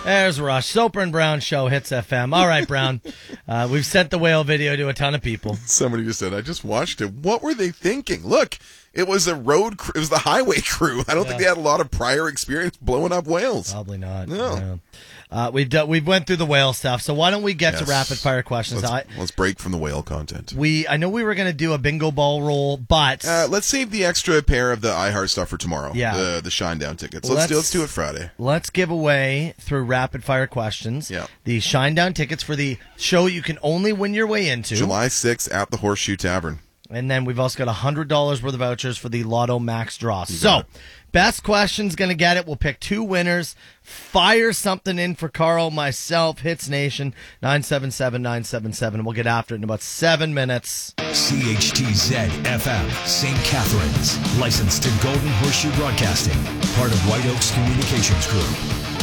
There's Rush. Soper and Brown Show, Hits FM. All right, Brown. We've sent the whale video to a ton of people. Somebody just said, I just watched it. What were they thinking? Look, it was a road crew. It was the highway crew. I don't think they had a lot of prior experience blowing up whales. Probably not. No. We've went through the whale stuff, so why don't we get to rapid fire questions? Let's break from the whale content. I know we were going to do a bingo ball roll, but let's save the extra pair of the iHeart stuff for tomorrow. Yeah, the Shinedown tickets. Let's do it Friday. Let's give away through rapid fire questions. Yeah. The Shinedown tickets for the show you can only win your way into July 6th at the Horseshoe Tavern. And then we've also got $100 worth of vouchers for the Lotto Max draw. So, best question's going to get it. We'll pick 2 winners. Fire something in for Carl, myself, Hits Nation, 977-977. We'll get after it in about 7 minutes. CHTZ-FM, St. Catharines. Licensed to Golden Horseshoe Broadcasting. Part of White Oaks Communications Group.